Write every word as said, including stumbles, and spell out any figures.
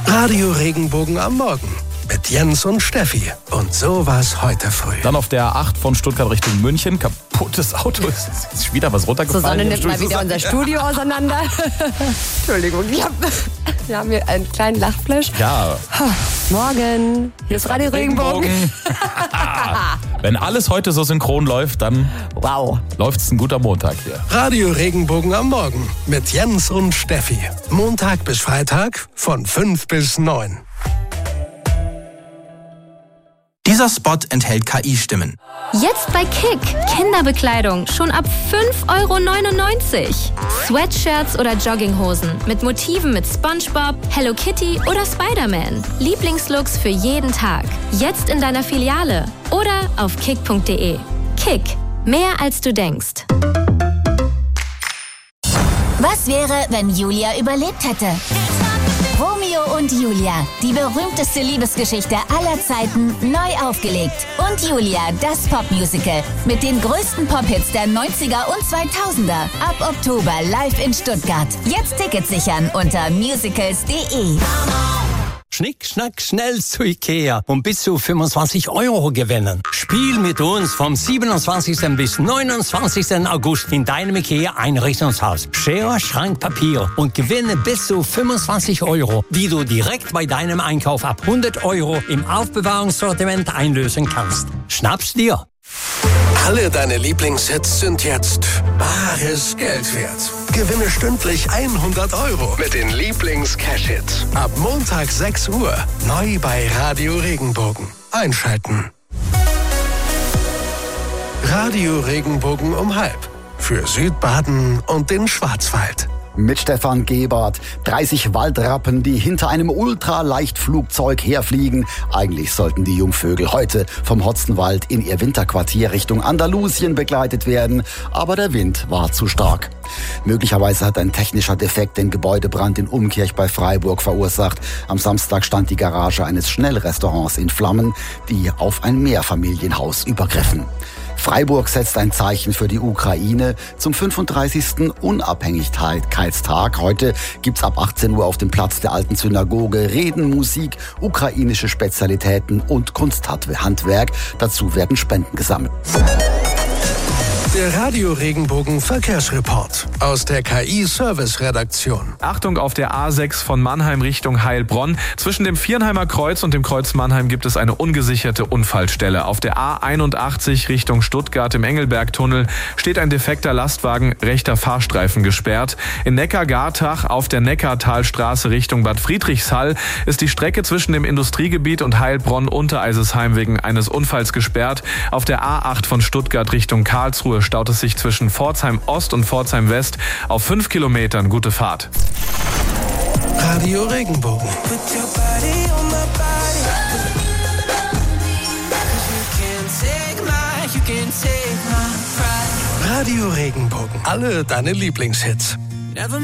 Radio Regenbogen am Morgen mit Jens und Steffi. Und so war's heute früh. Dann auf der A acht von Stuttgart Richtung München. Kaputtes Auto. Ist, ist wieder was runtergefallen. Susanne nimmt mal wieder unser Studio auseinander. Entschuldigung, wir haben, wir haben hier einen kleinen Lachflash. Ja. Morgen. Hier ist Radio Regenbogen. Wenn alles heute so synchron läuft, dann wow, läuft's ein guter Montag hier. Radio Regenbogen am Morgen mit Jens und Steffi. Montag bis Freitag von fünf bis neun. Dieser Spot enthält K I-Stimmen. Jetzt bei Kick. Kinderbekleidung schon ab fünf Euro neunundneunzig. Sweatshirts oder Jogginghosen mit Motiven mit SpongeBob, Hello Kitty oder Spider-Man. Lieblingslooks für jeden Tag. Jetzt in deiner Filiale oder auf kick punkt de. Kick. Mehr als du denkst. Was wäre, wenn Julia überlebt hätte? Romeo und Julia, die berühmteste Liebesgeschichte aller Zeiten, neu aufgelegt. Und Julia, das Popmusical mit den größten Pop-Hits der neunziger und zweitausender. Ab Oktober live in Stuttgart. Jetzt Tickets sichern unter musicals punkt de. Schnick, schnack, schnell zu Ikea und bis zu fünfundzwanzig Euro gewinnen. Spiel mit uns vom siebenundzwanzigsten bis neunundzwanzigsten August in deinem Ikea-Einrichtungshaus. Schere, Schrank, Papier und gewinne bis zu fünfundzwanzig Euro, die du direkt bei deinem Einkauf ab hundert Euro im Aufbewahrungssortiment einlösen kannst. Schnapp's dir! Alle deine Lieblingshits sind jetzt bares Geld wert. Gewinne stündlich hundert Euro mit den Lieblings-Cash-Hits. Ab Montag sechs Uhr. Neu bei Radio Regenbogen. Einschalten. Radio Regenbogen um halb. Für Südbaden und den Schwarzwald. Mit Stefan Gebert. dreißig Waldrappen, die hinter einem Ultraleichtflugzeug herfliegen. Eigentlich sollten die Jungvögel heute vom Hotzenwald in ihr Winterquartier Richtung Andalusien begleitet werden. Aber der Wind war zu stark. Möglicherweise hat ein technischer Defekt den Gebäudebrand in Umkirch bei Freiburg verursacht. Am Samstag stand die Garage eines Schnellrestaurants in Flammen, die auf ein Mehrfamilienhaus übergriffen. Freiburg setzt ein Zeichen für die Ukraine zum fünfunddreißigsten Unabhängigkeitstag. Heute gibt's ab achtzehn Uhr auf dem Platz der alten Synagoge Reden, Musik, ukrainische Spezialitäten und Kunsthandwerk. Dazu werden Spenden gesammelt. Der Radio Regenbogen Verkehrsreport aus der K I-Service-Redaktion. Achtung, auf der A sechs von Mannheim Richtung Heilbronn. Zwischen dem Viernheimer Kreuz und dem Kreuz Mannheim gibt es eine ungesicherte Unfallstelle. Auf der A einundachtzig Richtung Stuttgart im Engelbergtunnel steht ein defekter Lastwagen, rechter Fahrstreifen gesperrt. In Neckargartach auf der Neckartalstraße Richtung Bad Friedrichshall ist die Strecke zwischen dem Industriegebiet und Heilbronn-Untereisesheim wegen eines Unfalls gesperrt. Auf der A acht von Stuttgart Richtung Karlsruhe staut es sich zwischen Pforzheim Ost und Pforzheim West auf fünf Kilometern. Gute Fahrt. Radio Regenbogen. Radio Regenbogen. Alle deine Lieblingshits.